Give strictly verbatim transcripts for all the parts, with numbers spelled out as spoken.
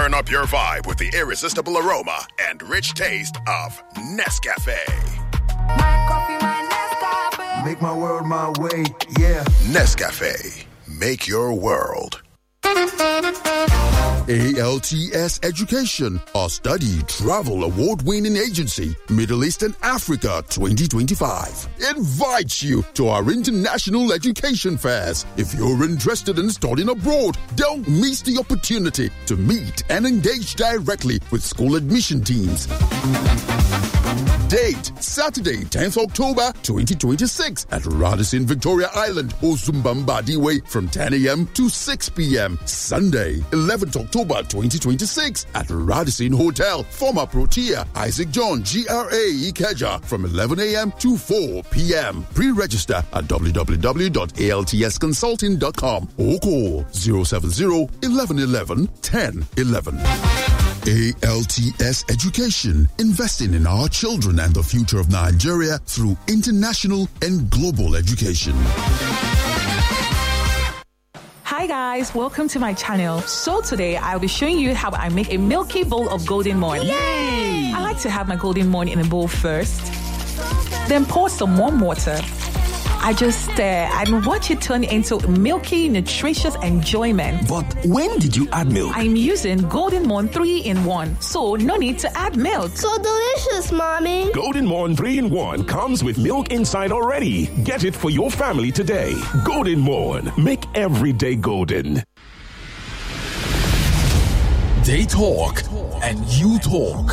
Turn up your vibe with the irresistible aroma and rich taste of Nescafe. My coffee, my Nescafe. Make my world my way, yeah. Nescafe. Make your world. A L T S Education, a study travel award-winning agency, Middle East and Africa twenty twenty-five, invites you to our international education fairs. If you're interested in studying abroad, don't miss the opportunity to meet and engage directly with school admission teams. Date, Saturday, tenth October twenty twenty-six at Radisson Victoria Island, Osumbambadi Way from ten a.m. to six p.m. Sunday, eleventh October twenty twenty-six at Radisson Hotel, former Protea, Isaac John, G R A Ikeja from eleven a.m. to four p.m. Pre-register at w w w dot a l t s consulting dot com or call zero seven zero, eleven eleven, ten eleven. A L T S Education, investing in our children and the future of Nigeria through international and global education. Hi guys, welcome to my channel. So today I'll be showing you how I make a milky bowl of golden morn. Yay! I like to have my golden morn in a bowl first, then pour some warm water. I just stare and watch it turn into milky, nutritious enjoyment. But when did you add milk? I'm using Golden Morn three in one, so no need to add milk. So delicious, Mommy. Golden Morn three in one comes with milk inside already. Get it for your family today. Golden Morn. Make every day golden. They talk and you talk.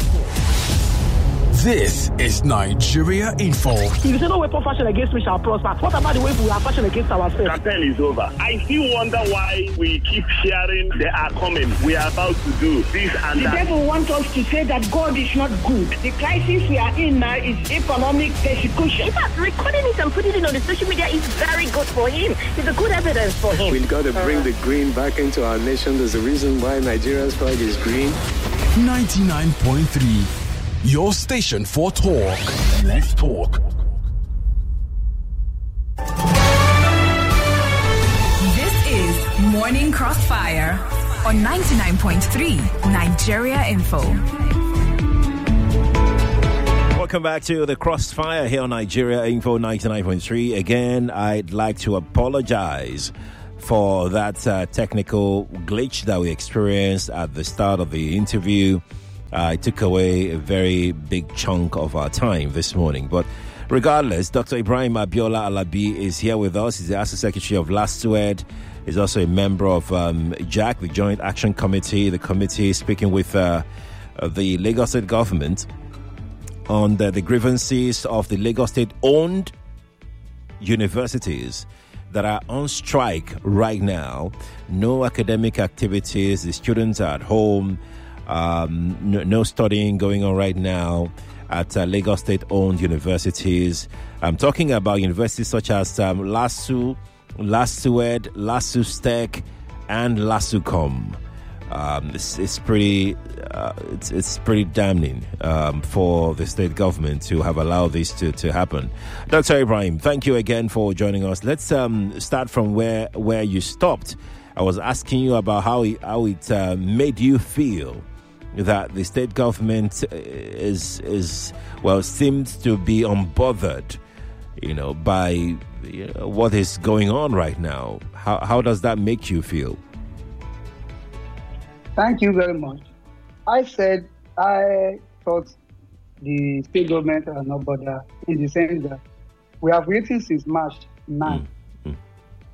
This is Nigeria Info. If you say no weapon fashion against me shall prosper, what about the way we are fashion against ourselves? Campaign is over. I still wonder why we keep hearing they are coming. We are about to do this and the that. The devil wants us to say that God is not good. The crisis we are in now is economic persecution. In fact, recording it and putting it on the social media is very good for him. It's a good evidence for him. We've got to bring the green back into our nation. There's a reason why Nigeria's flag is green. ninety-nine point three. Your station for talk. Let's talk. This is Morning Crossfire on ninety-nine point three Nigeria Info. Welcome back to the Crossfire here on Nigeria Info ninety-nine point three. Again, I'd like to apologize for that uh, technical glitch that we experienced at the start of the interview. Uh, it took away a very big chunk of our time this morning. But regardless, Doctor Ibrahim Abiola Alabi is here with us. He's the Assistant Secretary of LASUED. He's also a member of um, J A C, the Joint Action Committee. The committee is speaking with uh, the Lagos State government on the, the grievances of the Lagos State-owned universities that are on strike right now. No academic activities. The students are at home. Um, no, no studying going on right now at uh, Lagos State-owned universities. I'm talking about universities such as um, LASU, LASUED, LASUSTEC, and LASUCOM. Um, it's, it's pretty, uh, it's, it's pretty damning um, for the state government to have allowed this to, to happen. Doctor Ibrahim, thank you again for joining us. Let's um, start from where where you stopped. I was asking you about how it, how it uh, made you feel that the state government is is well seems to be unbothered, you know, by you know, what is going on right now. How how does that make you feel? Thank you very much. I said I thought the state government are not bothered in the sense that we have waited since March ninth, mm. Mm.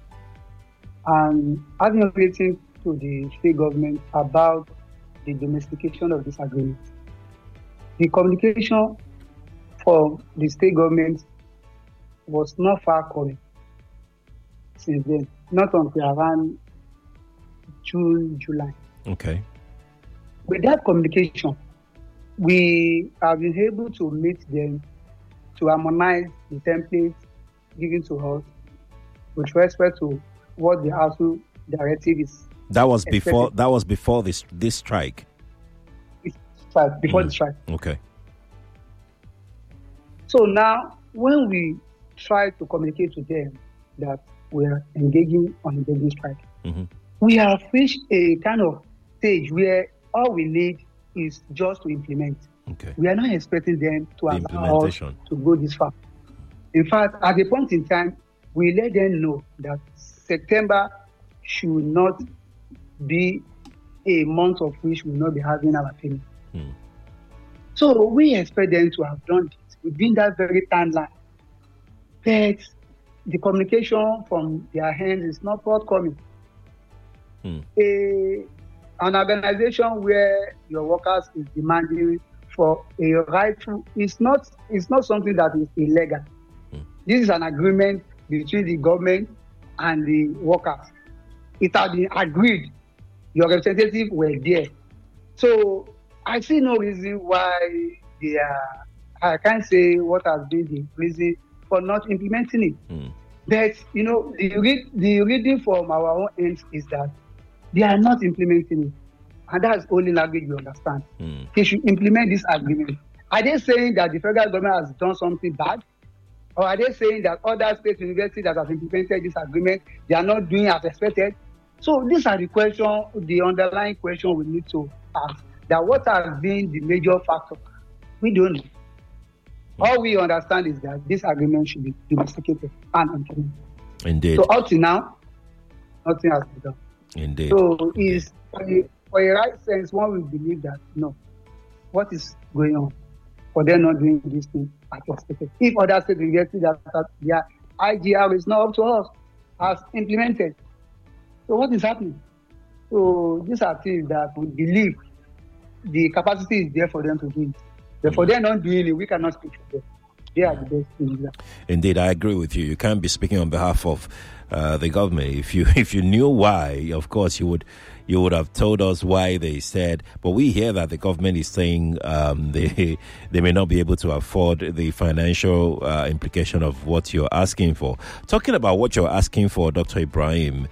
and I've been waiting to the state government about the domestication of this agreement. The communication for the state government was not far coming since then, not until around June, July. Okay. With that communication, we have been able to meet them to harmonize the templates given to us with respect to what the A S U directive is. That was before. Expected. That was before this this strike. Strike before mm. the strike. Okay. So now, when we try to communicate to them that we are engaging on a business strike, mm-hmm. we have reached a kind of stage where all we need is just to implement. Okay. We are not expecting them to The allow us to go this far. In fact, at a point in time, we let them know that September should not be a month of which we will not be having our payment. Hmm. So we expect them to have done this within that very timeline. But the communication from their hands is not forthcoming. Hmm. A, an organization where your workers is demanding for a rightful, it's not, it's not something that is illegal. Hmm. This is an agreement between the government and the workers. It has been agreed. Your representatives were there. So I see no reason why they are, I can't say what has been the reason for not implementing it. Mm. But, you know, the, read, the reading from our own ends is that they are not implementing it. And that's the only language we understand. Mm. They should implement this agreement. Are they saying that the federal government has done something bad? Or are they saying that other state universities that have implemented this agreement, they are not doing as expected? So these are the questions, the underlying question we need to ask. That what has been the major factor? We don't know. All we understand is that this agreement should be domesticated and implemented. Indeed. So up to now, nothing has been done. Indeed. So is for a, for a right sense, one will believe that no, what is going on for them not doing this thing as expected? If other state universities that their I G R is not up to us, has implemented. So what is happening? So these are things that we believe the capacity is there for them to do it. But for them not doing it, we cannot speak for them. They are the best things. Indeed, I agree with you. You can't be speaking on behalf of uh, the government. If you if you knew why, of course you would you would have told us why they said. But we hear that the government is saying um, they they may not be able to afford the financial uh, implication of what you're asking for. Talking about what you're asking for, Doctor Ibrahim.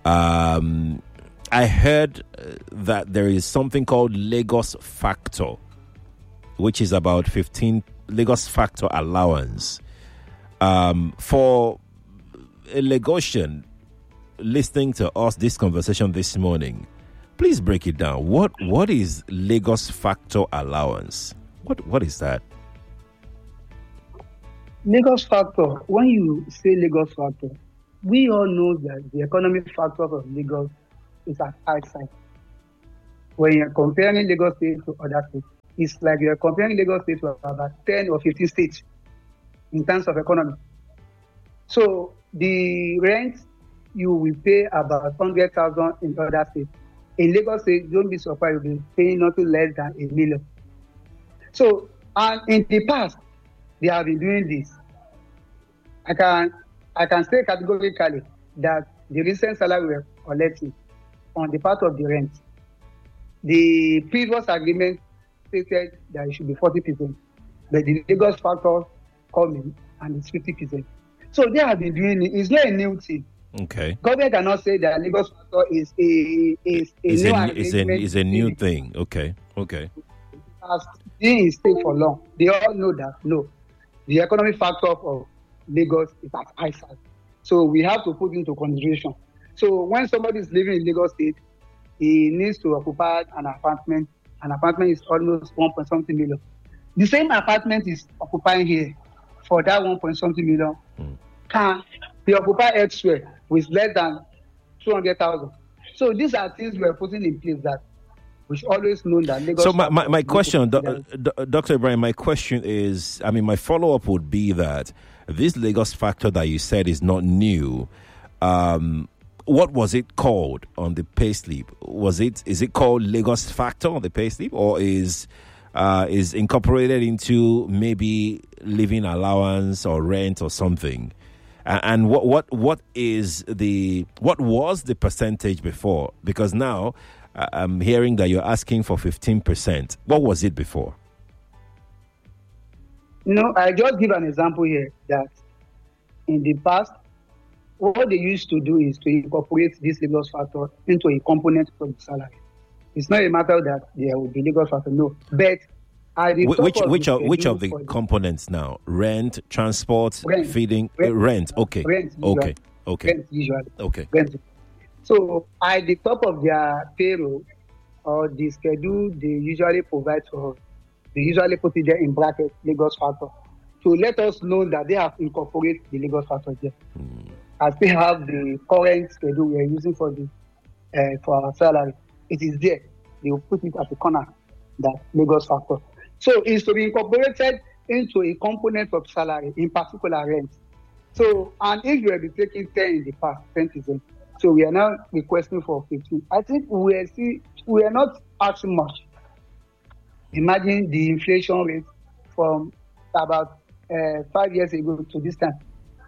Um, I heard that there is something called Lagos Factor, which is about fifteen Lagos Factor allowance. Um, for a Lagosian listening to us, this conversation this morning, please break it down. What what is Lagos Factor allowance? What what is that? Lagos Factor, when you say Lagos Factor, we all know that the economic factor of Lagos is at high side. When you're comparing Lagos State to other states, it's like you're comparing Lagos State to about ten or fifteen states in terms of economy. So the rent you will pay about one hundred thousand in other states. In Lagos State, don't be surprised, you'll be paying nothing less than a million. So, and in the past, they have been doing this. I can I can say categorically that the recent salary we are collecting on the part of the rent, the previous agreement stated that it should be forty percent, but the Lagos Factor come in and it's fifty percent. So they have been doing it. It's not a new thing. Okay. Government cannot say that Lagos Factor is a is a is new a, is a, is a new thing. thing. Okay. Okay. Has been in state for long. They all know that no, the economic factor of Lagos is at high side. So we have to put into consideration. So when somebody is living in Lagos State, he needs to occupy an apartment. An apartment is almost one point something million. The same apartment is occupying here for that one point something million. Mm. Can be occupied elsewhere with less than two hundred thousand. So these are things we are putting in place that we should always know that Lagos. So my, my, my question, do, do, Doctor Ibrahim, my question is, I mean, my follow-up would be that this Lagos Factor that you said is not new. Um, what was it called on the payslip? Was it is it called Lagos Factor on the payslip, or is uh, is incorporated into maybe living allowance or rent or something? And, and what what what is the what was the percentage before? Because now uh, I'm hearing that you're asking for fifteen percent. What was it before? You know, I just give an example here that in the past, what they used to do is to incorporate this Lagos Factor into a component of the salary. It's not a matter that there will be Lagos Factor, no. But at the Wh- top which of which the of which of the schedule for components now? Rent, transport, Rent. feeding, Rent. uh, rent. Okay, Rent, okay, usually. okay, Rent usually. okay. Rent. So at the top of their payroll, or the schedule they usually provide to us, they usually put it there in brackets, Lagos factor. So let us know that they have incorporated the Lagos factor there. Mm. As they have the current schedule we are using for the uh, for our salary, it is there. They will put it at the corner, that Lagos factor. So it's to be incorporated into a component of salary, in particular rent. So, and if you have been taking ten in the past, ten percent, so we are now requesting for fifteen. I think we are still, we are not asking much. Imagine the inflation rate from about uh, five years ago to this time.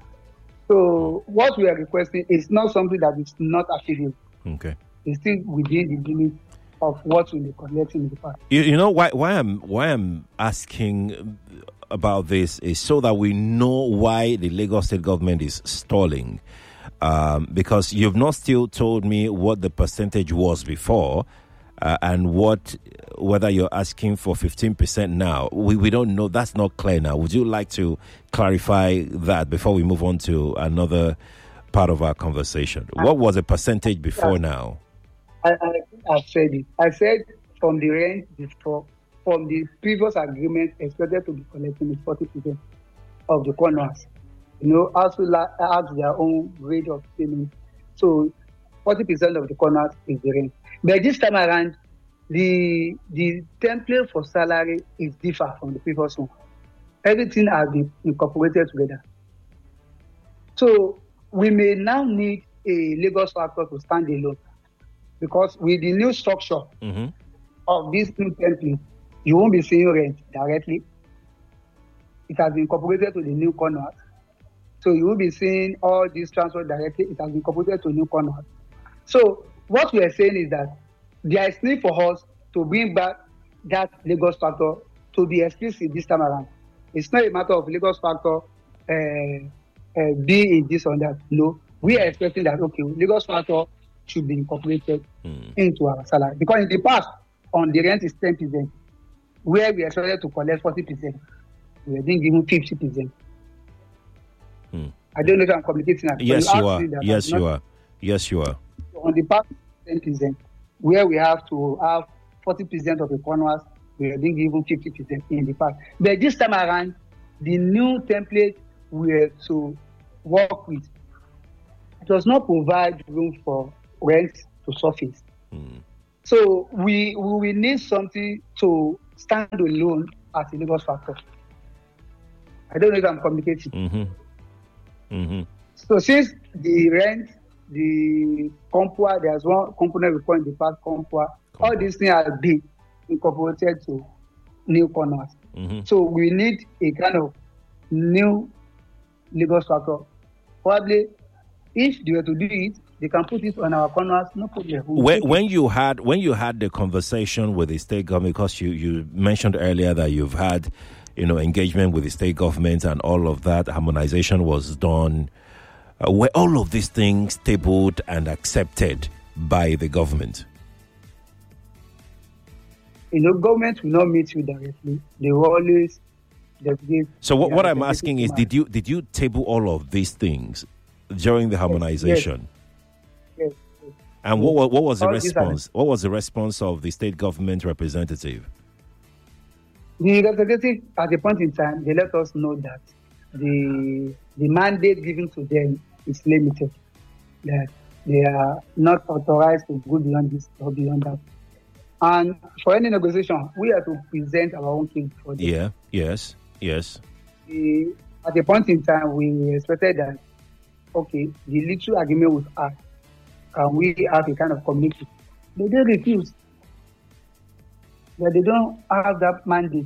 So what we are requesting is not something that is not achievable. Okay. It's still within the limit of what we were collecting in the past. You, you know why why I'm why I'm asking about this is so that we know why the Lagos state government is stalling. Um, because you've not still told me what the percentage was before, uh, and what whether you're asking for fifteen percent now. We we don't know. That's not clear now. Would you like to clarify that before we move on to another part of our conversation? What was the percentage before now? I, I, I said it. I said from the rent before, from the previous agreement, expected to be collecting forty percent of the corners. You know, also have their own rate of payment. So forty percent of the corners is the rent. But this time around, the the template for salary is different from the previous one. Everything has been incorporated together. So we may now need a Lagos factor to stand alone, because with the new structure mm-hmm. of this new template, you won't be seeing rent directly. It has been incorporated to the new corners. So you will be seeing all these transfers directly. It has been incorporated to new corners. So what we are saying is that there is need for us to bring back that Lagos factor to be explicit this time around. It's not a matter of Lagos factor uh, uh, being in this or that. No, we are expecting that, okay, Lagos factor should be incorporated mm. into our salary. Because in the past, on the rent is ten percent, where we are expected to collect forty percent. We are being given fifty percent. Hmm. I don't know if I'm communicating. Yes, you, you are. Yes, you are. Yes, you are. On the past ten percent, where we have to have forty percent of the corners, we are being given fifty percent in the past. But this time around, the new template we are to work with does not provide room for rent to surface. Hmm. So we, we will need something to stand alone as a Lagos factor. I don't know if I'm communicating. Mm-hmm. Mm-hmm. So since the rent, the compua, there's one component we call in the past compua, all these things are been incorporated to new corners. Mm-hmm. So we need a kind of new Lagos factor. Probably, if they were to do it, they can put it on our corners, no problem. When, when you had when you had the conversation with the state government, because you, you mentioned earlier that you've had, you know, engagement with the state government and all of that, harmonization was done. Uh, were all of these things tabled and accepted by the government? You know, government will not meet you directly. They will always delegate. So what, what I'm asking is, did you did you table all of these things during the harmonization? Yes. yes, yes. And what what, what was the all response? What was the response of the state government representative? The representative, at the point in time, they let us know that the the mandate given to them is limited, that they are not authorized to go beyond this or beyond that. And for any negotiation, we have to present our own case for them. Yeah, yes, yes. The, at the point in time, we expected that, okay, the little agreement with us, can we have a kind of community? They did refuse. That they don't have that mandate.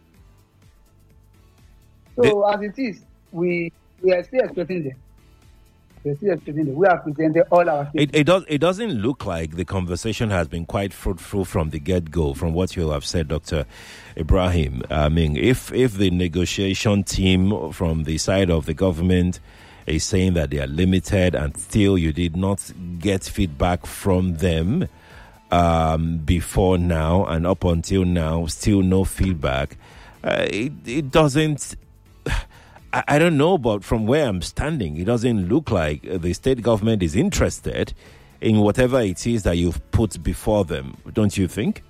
So they, as it is, we we are still expecting them. We are still expecting them. We have presented all our it, it does it doesn't look like the conversation has been quite fruitful from the get-go, from what you have said, Doctor Ibrahim. I mean, if if the negotiation team from the side of the government is saying that they are limited and still you did not get feedback from them, Um, before now and up until now, still no feedback. Uh, it, it doesn't, I, I don't know, but from where I'm standing, it doesn't look like the state government is interested in whatever it is that you've put before them, don't you think?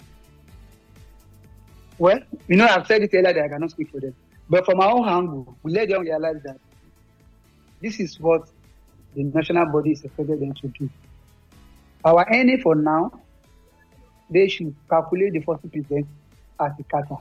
Well, you know, I've said it earlier that I cannot speak for them. But from our own angle, we let them realize that this is what the national body is expected them to do. Our ending for now, they should calculate the forty percent as a kata.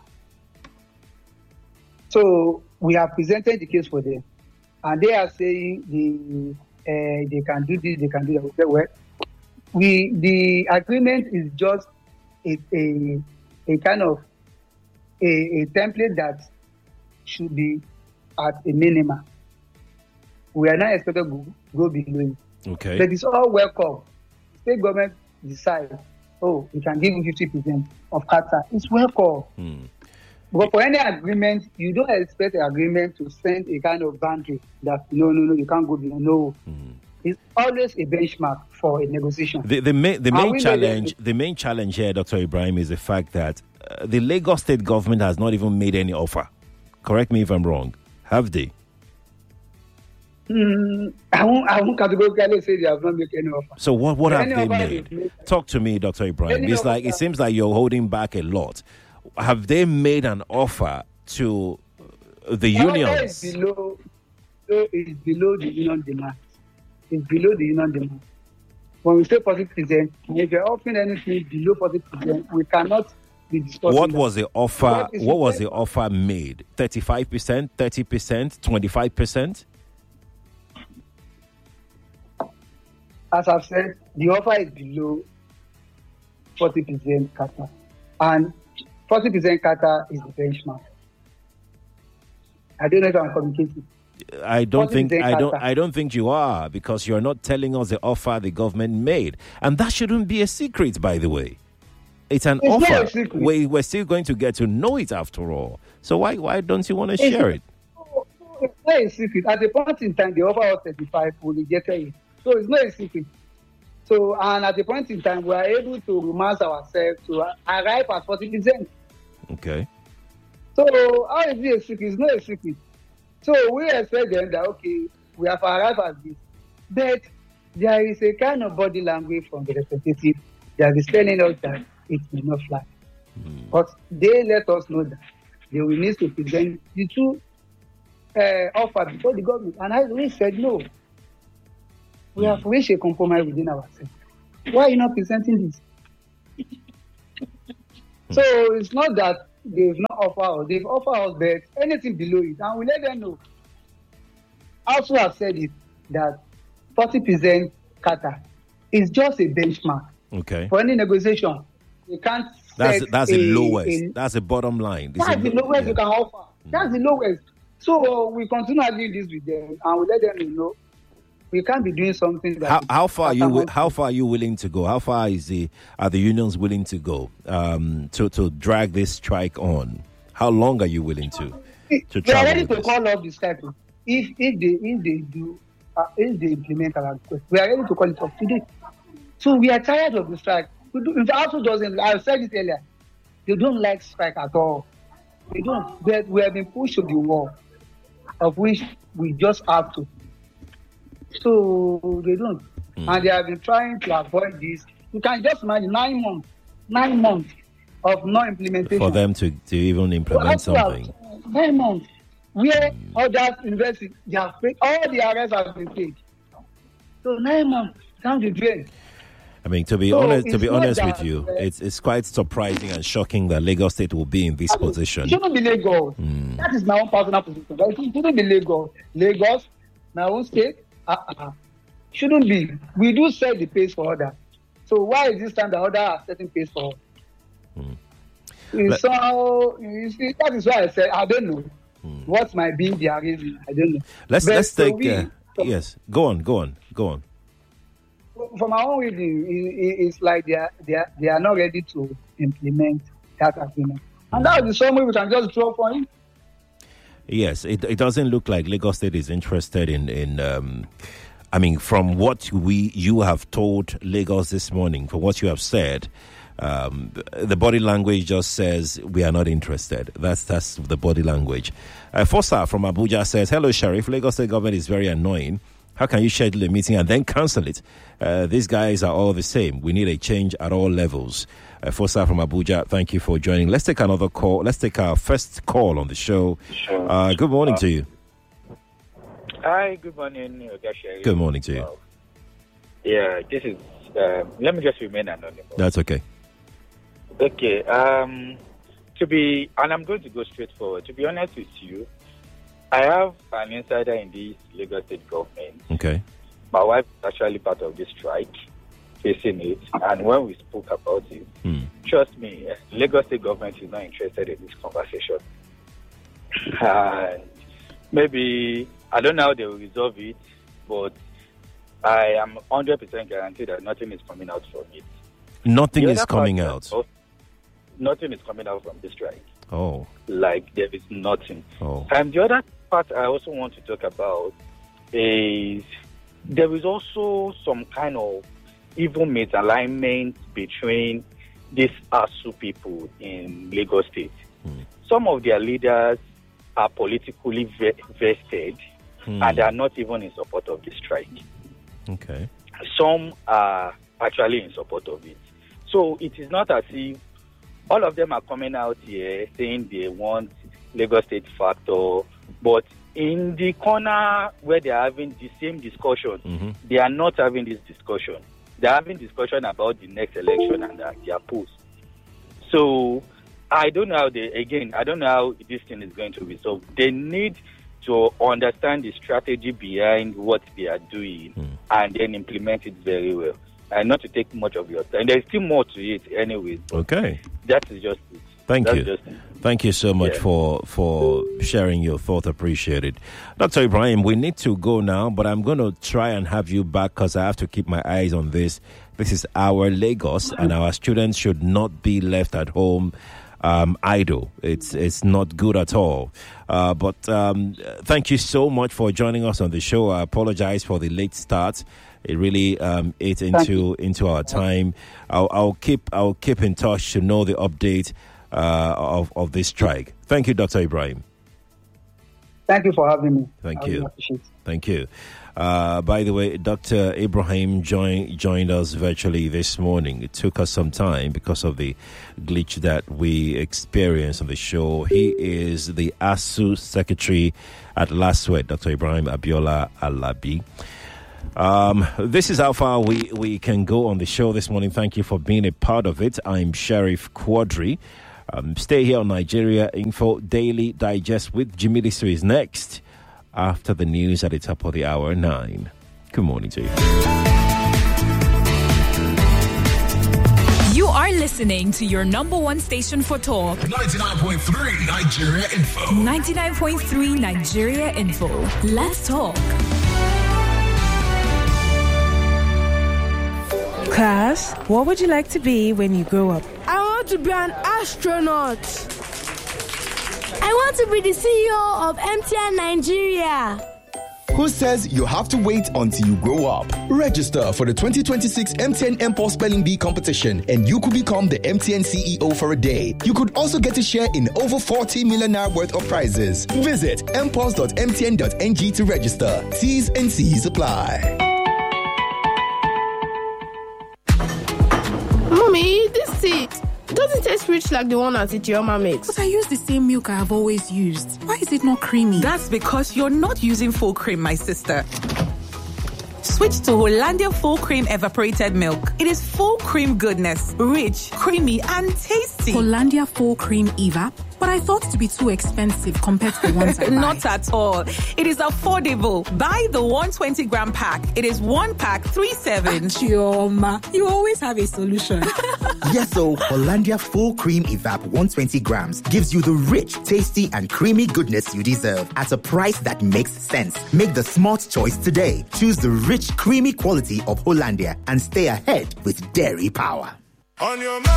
So we have presented the case for them, and they are saying the uh, they can do this, they can do that. Well, we the agreement is just a a, a kind of a, a template that should be at a minimum. We are not expected to go, go below it. Okay. But it's all welcome. State government decides, oh, we can give you fifty percent of kata. It's welcome. Hmm. But for any agreement, you don't expect an agreement to send a kind of boundary that no, no, no, you can't go below. No. Hmm. It's always a benchmark for a negotiation. The, the main, the main challenge, the main challenge here, Doctor Ibrahim, is the fact that uh, the Lagos state government has not even made any offer. Correct me if I'm wrong. Have they? Mm, I won't, I won't categorically say they have not made any offer. So what, what have any they made? made? Talk to me, Doctor Ibrahim. Any it's like it seems like you're holding back a lot. Have they made an offer to the unions? Is below, is below the union demand. It's below the union demand. When we say forty percent, if you're offering anything below forty percent, we cannot be discussing. What was that. the offer? What, what was the offer made? thirty-five percent, thirty percent, twenty-five percent? As I've said, the offer is below forty percent kata. And forty percent kata is the benchmark. I don't know if I'm communicating. I don't think I don't I don't think you are, because you're not telling us the offer the government made. And that shouldn't be a secret, by the way. It's an it's offer. Not a secret. We, we're still going to get to know it after all. So why why don't you want to it's share it? It's not a secret. At the point in time, the offer was thirty-five, we rejected it. So it's not a secret. So, and at the point in time, we are able to romance ourselves to arrive at forty percent. Okay. So, how is it a secret? It's not a secret. So, we expect them that, okay, we have arrived at this. But there is a kind of body language from the representative that is telling us that it will not fly. Mm. But they let us know that they will need to present the two uh, offers before the government. And I we said no. We have reached a compromise within ourselves. Why are you not presenting this? So it's not that they've not offered us. They've offered us, but anything below it, and we let them know. I also have said it that forty percent kata is just a benchmark. Okay. For any negotiation, you can't. That's set that's a, the lowest. A, that's the bottom line. This that's the low, lowest yeah. you can offer. That's the lowest. So uh, we continue doing this with them, and we let them know. We can't be doing something that. How, how far are you? How far are you willing to go? How far is the are the unions willing to go um, to to drag this strike on? How long are you willing to to We are ready travel? to call off the strike if if they if they do uh, if they implement our request. We are ready to call it off today. So we are tired of the strike. We do. In fact, also doesn't. I said it earlier. They don't like strike at all. They don't. But we have been pushed to the wall, of which we just have to. So they don't. Mm. And they have been trying to avoid this. You can just imagine nine months, nine months of non-implementation. For them to, to even implement so something. Have, nine months. Where mm. others invest, they have paid, all the arrests have been paid. So nine months, down the drain. I mean, to be so honest, to be honest that, with you, uh, it's it's quite surprising and shocking that Lagos State will be in this I mean, position. It shouldn't be Lagos. Mm. That is my own personal position. Right? It shouldn't be Lagos. Lagos, my own state, uh-uh. Shouldn't be. We do set the pace for others. So why is this time the others are setting pace for us? Mm. So you see, that is why I said I don't know mm. what might be their reason. I don't know. Let's but let's so take. we, Uh, so yes, go on, go on, go on. From our own reading, it, it's like they are, they are they are not ready to implement that agreement, and that is the same way we can just draw for him. Yes, it it doesn't look like Lagos State is interested in in. Um, I mean, from what we you have told Lagos this morning, from what you have said, um, the body language just says we are not interested. That's that's the body language. Uh, Fossa from Abuja says, "Hello, Sheriff. Lagos State government is very annoying. How can you schedule a meeting and then cancel it? Uh, these guys are all the same. We need a change at all levels. Uh, Fosa from Abuja, thank you for joining. Let's take another call. Let's take our first call on the show. Sure. Uh, good morning uh, to you. Hi, good morning, Ogasha. Good morning to you. Uh, yeah, this is, uh, let me just remain anonymous. That's okay. Okay, um, to be, and I'm going to go straight forward. To be honest with you, I have an insider in this Lagos State government. Okay. My wife is actually part of this strike, facing it. And when we spoke about it, hmm. trust me, Lagos State government is not interested in this conversation. And maybe, I don't know how they will resolve it, but I am one hundred percent guaranteed that nothing is coming out from it. Nothing is coming out? Of, nothing is coming out from this strike. Oh. Like, there is nothing. Oh. And the other part I also want to talk about is there is also some kind of evil misalignment between these A S U people in Lagos State. Hmm. Some of their leaders are politically ve- vested hmm. and are not even in support of the strike. Okay. Some are actually in support of it. So it is not as if all of them are coming out here saying they want Lagos State factor, but in the corner where they are having the same discussion, mm-hmm. they are not having this discussion. They are having discussion about the next election and uh, their post. So I don't know how they, again, I don't know how this thing is going to be solved. They need to understand the strategy behind what they are doing mm. and then implement it very well. And not to take much of your time. There's still more to it anyways. Okay. That is just it. Thank That's you. Just it. Thank you so much yeah. for for sharing your thought. Appreciate it. Doctor Ibrahim, we need to go now, but I'm going to try and have you back because I have to keep my eyes on this. This is our Lagos, and our students should not be left at home um, idle. It's it's not good at all. Uh, but um, thank you so much for joining us on the show. I apologize for the late start. It really um, ate into into our time. I'll, I'll keep I'll keep in touch to know the update uh, of of this strike. Thank you, Doctor Ibrahim. Thank you for having me. Thank I you. really appreciate it. Thank you. Uh, by the way, Doctor Ibrahim joined joined us virtually this morning. It took us some time because of the glitch that we experienced on the show. He is the A S U Secretary at LASWED, Doctor Ibrahim Abiola Alabi. Um, this is how far we, we can go on the show this morning. Thank you for being a part of it. I'm Sheriff Quadri. Um, stay here on Nigeria Info Daily Digest with Jimmy Lisu is next after the news at the top of the hour nine. Good morning to you. You are listening to your number one station for talk. ninety-nine point three Nigeria Info. ninety-nine point three Nigeria Info. Let's talk. Class, what would you like to be when you grow up? I want to be an astronaut. I want to be the C E O of M T N Nigeria. Who says you have to wait until you grow up? Register for the twenty twenty-six M T N MPulse Spelling Bee competition and you could become the M T N C E O for a day. You could also get a share in over forty million naira worth of prizes. Visit m pulse dot m t n dot n g to register. T's and C's apply. Mommy, this seed doesn't taste rich like the one that Itioma makes. But I use the same milk I have always used. Why is it not creamy? That's because you're not using full cream, my sister. Switch to Hollandia Full Cream Evaporated Milk. It is full cream goodness, rich, creamy, and tasty. Hollandia Full Cream Evap? But I thought it to be too expensive compared to the ones I buy. Not at all. It is affordable. Buy the one hundred twenty gram pack. It is one pack, three seven. Chioma, you always have a solution. Yes, so Hollandia Full Cream Evap one hundred twenty grams gives you the rich, tasty, and creamy goodness you deserve at a price that makes sense. Make the smart choice today. Choose the rich, creamy quality of Hollandia and stay ahead with dairy power. On your